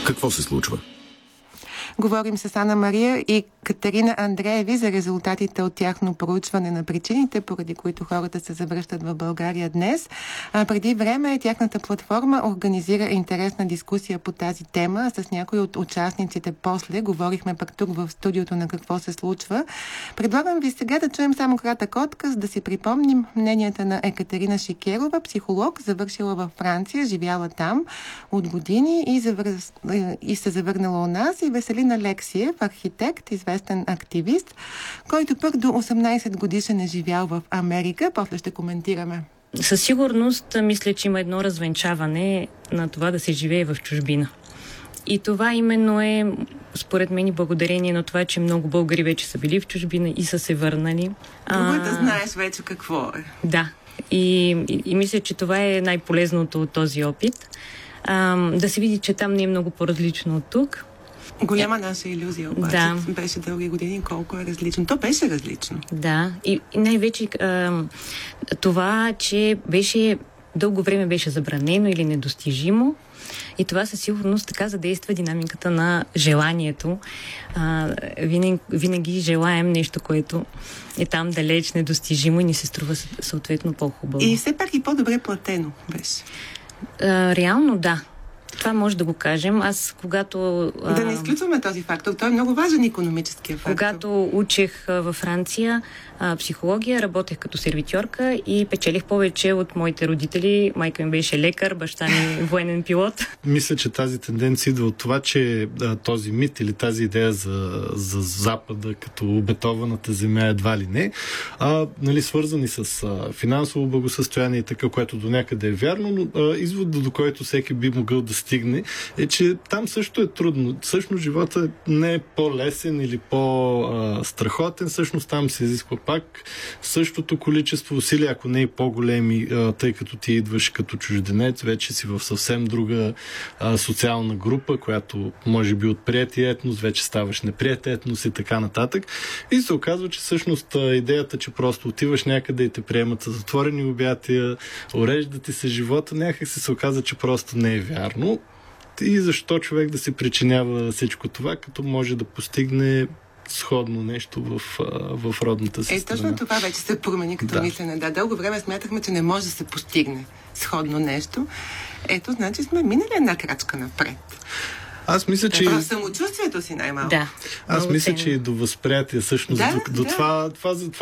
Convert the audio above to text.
Какво се случва? Говорим с Ана Мария и Катерина Андрееви за резултатите от тяхно проучване на причините, поради които хората се завръщат в България днес. Преди време тяхната платформа организира интересна дискусия по тази тема. С някои от участниците после говорихме пък тук в студиото на какво се случва. Предлагам ви сега да чуем само кратък отказ, да си припомним мненията на Екатерина Шикерова, психолог, завършила във Франция, живяла там от години и се завърнала у нас, и Веселин Алексиев, архитект, известен активист, който пък до 18 годишен е живял в Америка. После ще коментираме. Със сигурност мисля, че има едно развенчаване на това да се живее в чужбина. И това именно е, според мен, и благодарение на това, че много българи вече са били в чужбина и са се върнали. Да знаеш вече какво е. Да. И мисля, че това е най-полезното от този опит. Да се види, че там не е много по-различно от тук. Голяма наша илюзия обаче. Да. Беше дълги години колко е различно. То беше различно. Да. И най-вече това, че дълго време беше забранено или недостижимо. И това със сигурност така задейства динамиката на желанието. Винаги желаем нещо, което е там далеч, недостижимо и ни се струва съответно по-хубаво. И все пак и по-добре платено беше. Реално да. Това може да го кажем. Аз когато... Да не изключваме този фактор. Той е много важен икономическия фактор. Когато учех във Франция психология, работех като сервитьорка и печелих повече от моите родители. Майка ми беше лекар, баща ми военен пилот. Мисля, че тази тенденция идва от това, че този мит или тази идея за Запада като обетованата земя едва ли не, свързани с финансово благосъстояние и така, което до някъде е вярно, но изводът, до който всеки би могъл да стигне, е, че там също е трудно. Всъщност живота не е по-лесен или по-страхотен. Всъщност там се изисква пак същото количество усилия, ако не и по-големи, тъй като ти идваш като чужденец, вече си в съвсем друга социална група, която може би от приятия етнос, вече ставаш неприятен етнос и така нататък. И се оказва, че всъщност идеята, че просто отиваш някъде и те приемат с затворени обятия, уреждат ти се живота, някак се оказа, че просто не е вярно. И защо човек да се причинява всичко това, като може да постигне сходно нещо в родната си страна. Точно това вече се промени като мислене. Да, дълго време смятахме, че не може да се постигне сходно нещо. Ето, значи сме минали една крачка напред. Аз мисля, че... В самочувствието си най-малко. Да. Аз мисля, че и до възприятие, всъщност, до това